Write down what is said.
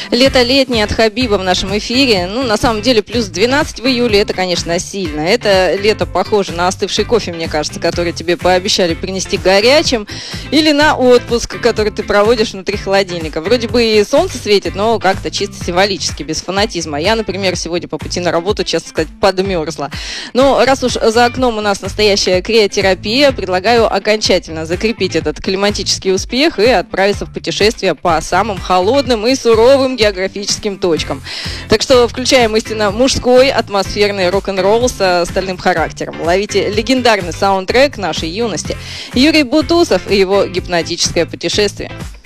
Лето летнее от Хабиба в нашем эфире. Ну, на самом деле, плюс 12 в июле, это, конечно, сильно. Это лето похоже на остывший кофе, мне кажется, который тебе пообещали принести горячим, или на отпуск, который ты проводишь внутри холодильника. Вроде бы и солнце светит, но как-то чисто символически, без фанатизма. Я, например, сегодня по пути на работу, честно сказать, подмерзла. Но раз уж за окном у нас настоящая криотерапия, предлагаю окончательно закрепить этот климатический успех и отправиться в путешествие по самым холодным и суровым географическим точкам. Так что включаем истинно мужской атмосферный рок-н-ролл со стальным характером. Ловите легендарный саундтрек нашей юности. Юрий Бутусов и его гипнотическое путешествие.